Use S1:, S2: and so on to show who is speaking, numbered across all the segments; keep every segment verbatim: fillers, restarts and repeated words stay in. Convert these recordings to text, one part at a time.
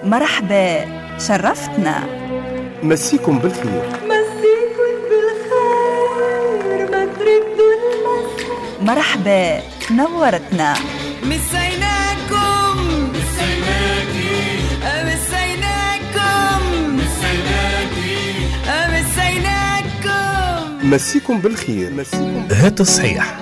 S1: مرحبا، شرفتنا.
S2: مسيكم بالخير.
S3: مسيكم بالخير، ما تردوا المسا.
S1: مرحبا، نورتنا.
S3: مسيناكم
S4: مسيناكي
S3: مسيناكم
S4: مسيناكي
S3: مسيناكم.
S2: مسيكم بالخير. مسيكم
S5: هات الصحيح.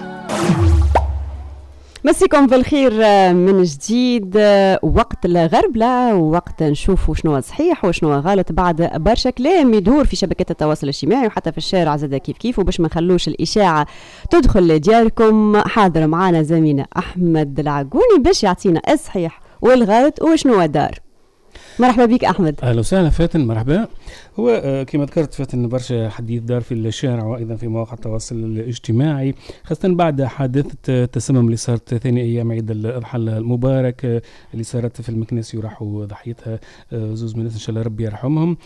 S6: مسيكم بالخير من جديد. وقت الغربلة، ووقت نشوفوا شنو صحيح وشنو غلط بعد برشا كلام يدور في شبكات التواصل الاجتماعي وحتى في الشارع زاد كيف كيف. وباش ما نخلوش الإشاعة تدخل لدياركم، حاضر معنا زميلنا أحمد العقوني باش يعطينا الصحيح والغلط وشنو دار. مرحبا بك أحمد.
S7: أهلا وسهلا فاتن. مرحبا. هو كما ذكرت فاتن برشا حديث دار في الشارع وأيضا في مواقع التواصل الاجتماعي، خاصة بعد حادثة التسمم اللي صارت ثاني أيام عيد الأضحى المبارك اللي صارت في المكنسي وراحوا ضحيتها زوز من الناس إن شاء الله ربي يرحمهم.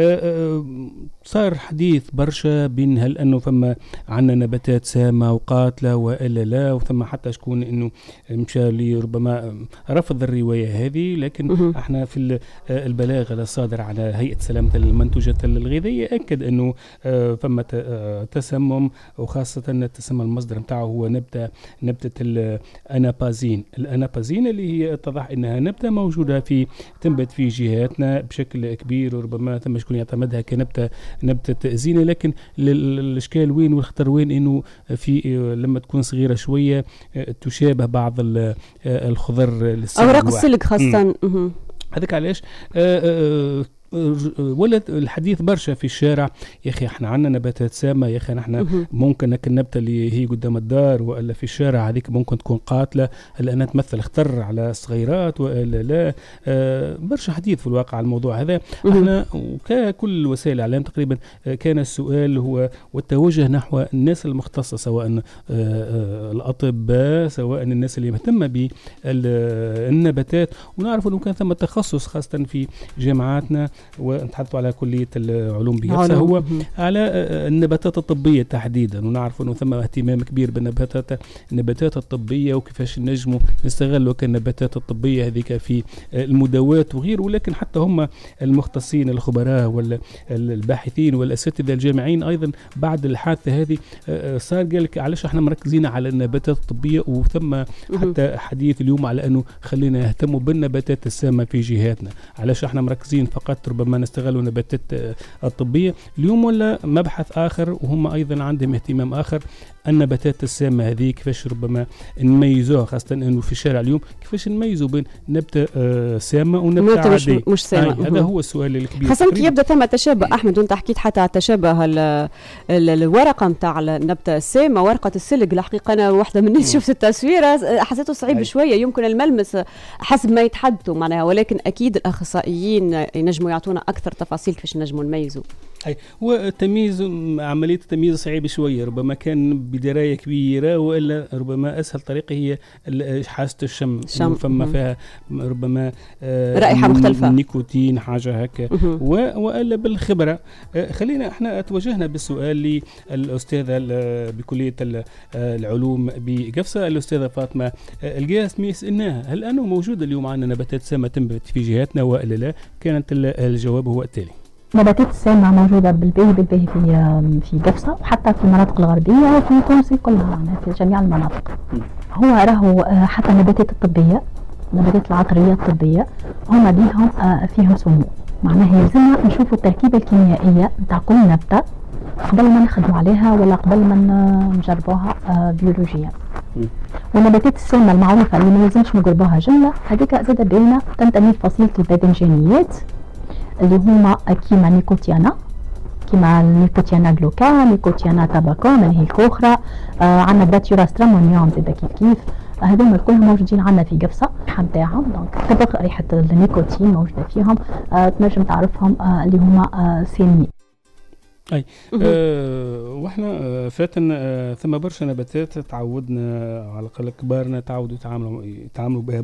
S7: صار حديث برشا بين هل أنه فما عنا نباتات سامة وقاتلة وإلا لا، وثم حتى شكون أنه مشى لي ربما رفض الرواية هذه، لكن احنا في البلاغ الصادر على هيئة سلامة المنتوجات الغذائية أكد أنه فما تسمم، وخاصة التسمم المصدر متاعه هو نبتة نبتة الأنابازين. الأنابازين اللي هي اتضح أنها نبتة موجودة في تنبت في جهاتنا بشكل كبير، وربما ثم شكون يعتمدها كنبتة نبتة زينة، لكن الإشكال وين والخطر وين أنه في لما تكون صغيرة شوية تشابه بعض الخضر
S6: أوراق السلق خاصة.
S7: هذاك علاش آه آه ولد الحديث برشا في الشارع، يا اخي احنا عندنا نباتات سامه، يا اخي نحن ممكن هك النبته اللي هي قدام الدار والا في الشارع هذيك ممكن تكون قاتله لانها تمثل خطر على الصغيرات والا لا. آه برشا حديث في الواقع على الموضوع هذا. احنا وككل وسائل الاعلام تقريبا كان السؤال هو والتوجه نحو الناس المختصه، سواء آه آه الاطباء سواء الناس اللي مهتمه بالنباتات، ونعرف انه كان ثم تخصص خاصه في جامعاتنا ونتحدثوا على كلية العلوم بيفسه هو على النباتات الطبية تحديدا، ونعرف أنه ثم اهتمام كبير بالنباتات النباتات الطبية وكيفاش نجموا نستغلوا كالنباتات الطبية هذيك في المداوات وغيره. ولكن حتى هم المختصين الخبراء والباحثين والأساتذة الجامعيين أيضا بعد الحادثة هذه صار قال لك علاش احنا مركزين على النباتات الطبية، وثم حتى حديث اليوم على أنه خلينا نهتموا بالنباتات السامة في جهاتنا، علاش احنا مركزين فقط ربما نستغلوا نباتات الطبية اليوم، ولا مبحث آخر وهم أيضا عندهم اهتمام آخر النباتات السامة هذه كيفاش ربما نميزوها، خاصة أنه في الشارع اليوم كيفاش نميزوا بين نبتة آه سامة ونبتة
S6: مش,
S7: عادية
S6: مش سامة.
S7: هذا هو السؤال الكبير،
S6: خاصة كي يبدأ ثم تشابه. أحمد وانت حكيت حتى على تشابه الورقة متاع النبتة السامة، ورقة السلق. الحقيقة أنا واحدة من الناس شفت التصوير حسيته صعيب شوية، يمكن الملمس حسب ما يتحدثوا معناها، ولكن أكيد الأخصائيين ينجموا يعطونا أكثر تفاصيل كيفاش نجموا نميزوا.
S7: أي هو التمييز عملية التمييز صعيبة شوية، ربما كان بدراية كبيرة وإلا ربما أسهل طريقة هي حاسة الشم، فما فيها ربما آه
S6: رائحة مختلفة،
S7: نيكوتين حاجة هكا، وإلا بالخبرة. آه خلينا احنا توجهنا بالسؤال للأستاذة بكلية العلوم بقفصة الأستاذة فاطمة القاسمي، سألناها هل أنه موجود اليوم عندنا نباتات سامة تنبت في جهاتنا وإلا لا؟ كانت الجواب هو التالي:
S8: نباتات السامة موجودة بالباهي بالباهي في في قفصة وحتى في المناطق الغربية وفي تونس كلها، يعني في جميع المناطق. هو راهو حتى النباتات الطبية، النباتات العطرية الطبية هما بيهم فيهم سمو، معناها يلزمنا نشوفوا التركيبة الكيميائية نتاع كل نبتة قبل ما نخدموا عليها ولا قبل ما نجربوها بيولوجيا. والنباتات السامة المعروفة اللي ما يلزمش نقربوها جملة هذيك زاد بينا تنتمي لفصيلة الباذنجانيات اللي هما كيما نيكوتيانا، كيما نيكوتيانا جلوكا، نيكوتيانا تاباكو من هي الكوخرة، آه عندنا داتيورا سترامونيوم زاد كيف كيف، هذوما الكل موجودين عندنا في قفصة. الريحة نتاعهم دونك تبقى ريحة النيكوتين موجودة فيهم، آه تنجم تعرفهم آه اللي هما آه سامين.
S7: أي آه وإحنا آه فاتن آه ثم برشا نباتات تعودنا على الأقل كبارنا تعودوا يتعاملوا يتعاملوا بها